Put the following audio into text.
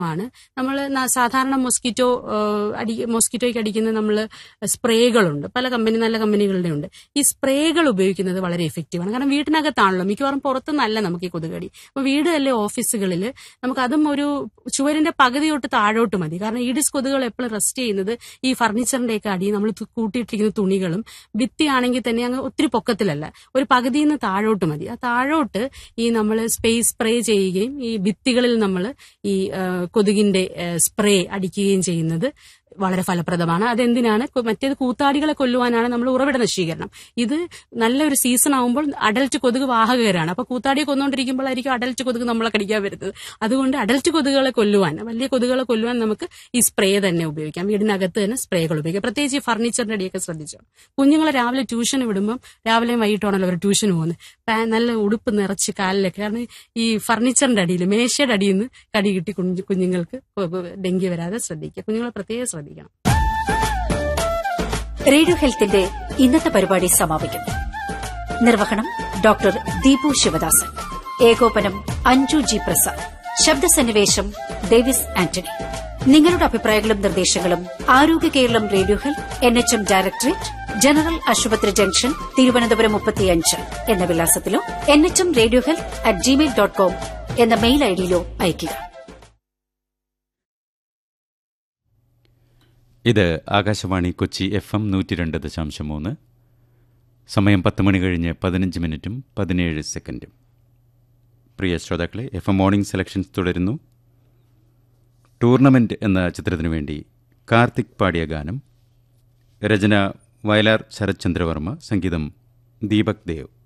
ആണ്. നമ്മൾ സാധാരണ മോസ്കിറ്റോയ്ക്ക് അടിക്കുന്ന നമ്മൾ സ്പ്രേകളുണ്ട്, പല നല്ല കമ്പനികളുടെ ഉണ്ട്. ഈ സ്പ്രേകൾ ഉപയോഗിക്കുന്നത് വളരെ എഫക്റ്റീവാണ്. കാരണം വീട്ടിനകത്താണല്ലോ, മിക്കവാറും പുറത്തുനിന്നല്ല നമുക്ക് ഈ കൊതുകടി. അപ്പൊ വീട് അല്ലെ ഓഫീസുകളിൽ നമുക്ക് അതും ഒരു ചുവരിന്റെ പകുതി തൊട്ട് താഴോട്ട് മതി. കാരണം ഈഡിസ് കൊതുകുകൾ എപ്പോഴും റെസ്റ്റ് ചെയ്യുന്നത് ഈ ഫർണിച്ചറിന്റെ ഒക്കെ അടി നമ്മൾ കൂട്ടിയിട്ടിരിക്കുന്ന തുണികളും ഭിത്തിയാണെങ്കിൽ തന്നെ അങ്ങ് ഒത്തിരി പൊക്കത്തിലല്ല, ഒരു പകുതിയിൽ നിന്ന് താഴോട്ട് മതി. ആ താഴോട്ട് ഈ നമ്മൾ സ്പ്രേ ചെയ്യുകയും ഈ ഭിത്തികളിൽ നമ്മൾ ഈ കൊതുകിന്റെ സ്പ്രേ അടിക്കുകയും ചെയ്യുന്നത് വളരെ ഫലപ്രദമാണ്. അതെന്തിനാണ്? മറ്റേത് കൂത്താടികളെ കൊല്ലുവാനാണ്, നമ്മൾ ഉറവിട നശീകരണം. ഇത് നല്ലൊരു സീസൺ ആകുമ്പോൾ അഡൽറ്റ് കൊതുക് വാഹകരാണ്. അപ്പൊ കൂത്താടിയെ കൊന്നുകൊണ്ടിരിക്കുമ്പോഴായിരിക്കും അഡൽറ്റ് കൊതുക് നമ്മളെ കടിക്കാൻ വരുന്നത്. അതുകൊണ്ട് അഡൽറ്റ് കൊതുകുകളെ കൊല്ലുവാൻ, വലിയ കൊതുകുകളെ കൊല്ലുവാൻ നമുക്ക് ഈ സ്പ്രേ തന്നെ ഉപയോഗിക്കാം. വീടിനകത്ത് തന്നെ സ്പ്രേകൾ ഉപയോഗിക്കാം. പ്രത്യേകിച്ച് ഈ ഫർണിച്ചറിന്റെ അടിയൊക്കെ ശ്രദ്ധിച്ചോ. കുഞ്ഞുങ്ങളെ രാവിലെ ട്യൂഷന് വിടുമ്പം, രാവിലെയും വൈകിട്ടാണല്ലോ അവർ ട്യൂഷന് പോകുന്നത്, നല്ല ഉടുപ്പ് നിറച്ച് കാലിലൊക്കെ. കാരണം ഈ ഫർണിച്ചറിന്റെ അടിയിൽ, മേശയുടെ അടിയിൽ നിന്ന് കടി കിട്ടി കുഞ്ഞുങ്ങൾക്ക് ഡെങ്കി വരാതെ ശ്രദ്ധിക്കുക. കുഞ്ഞുങ്ങളെ പ്രത്യേകം ശ്രദ്ധിക്കണം. റേഡിയോ ഹെൽത്തിന്റെ ഇന്നത്തെ പരിപാടി സമാപിക്കുന്നു. നിർവഹണം ഡോക്ടർ ദീപു ശിവദാസൻ, ഏകോപനം അഞ്ജു ജി പ്രസാദ്, ശബ്ദസന്നിവേശം ഡേവിസ് ആന്റണി. നിങ്ങളുടെ അഭിപ്രായങ്ങളും നിർദ്ദേശങ്ങളും ആരോഗ്യ Keralam radio health NHM directorate, general ആശുപത്രി ജംഗ്ഷൻ, തിരുവനന്തപുരം 35 എന്ന വിലാസത്തിലോ NHMRadioHealth@gmail.com എന്ന മെയിൽ ഐഡിയിലോ അയയ്ക്കുക. ഇത് ആകാശവാണി കൊച്ചി FM 102.3. സമയം 10 മണി കഴിഞ്ഞ് 15 മിനിറ്റും 17 സെക്കൻഡും. പ്രിയ ശ്രോതാക്കളെ, FM മോർണിംഗ് സെലക്ഷൻസ് തുടരുന്നു. ടൂർണമെന്റ് എന്ന ചിത്രത്തിനു വേണ്ടി കാർത്തിക് പാടിയ ഗാനം. രചന വയലാർ ശരത്ചന്ദ്രവർമ്മ, സംഗീതം ദീപക് ദേവ്.